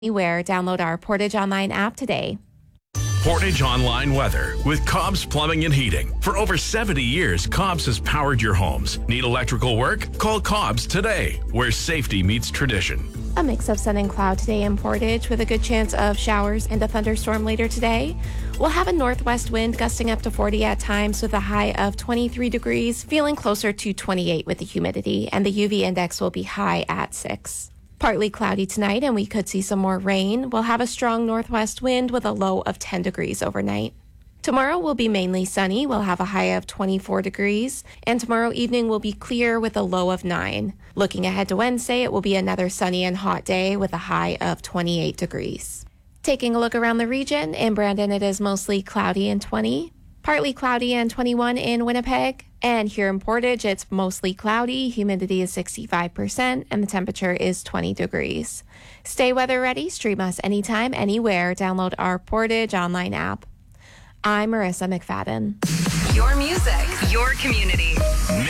Anywhere, download our Portage Online app today. Portage Online weather with Cobb's Plumbing and Heating. For over 70 years, Cobb's has powered your homes. Need electrical work? Call Cobb's today, where safety meets tradition. A mix of sun and cloud today in Portage with a good chance of showers and a thunderstorm later today. We'll have a northwest wind gusting up to 40 at times with a high of 23 degrees, feeling closer to 28 with the humidity, and the UV index will be high at 6. Partly cloudy tonight, and we could see some more rain. We'll have a strong northwest wind with a low of 10 degrees overnight. Tomorrow will be mainly sunny. We'll have a high of 24 degrees, and tomorrow evening will be clear with a low of 9. Looking ahead to Wednesday, it will be another sunny and hot day with a high of 28 degrees. Taking a look around the region, in Brandon it is mostly cloudy and 20. Partly cloudy and 21 in Winnipeg. And here in Portage, it's mostly cloudy, humidity is 65%, and the temperature is 20 degrees. Stay weather ready, stream us anytime, anywhere. Download our Portage Online app. I'm Marissa McFadden. Your music, your community.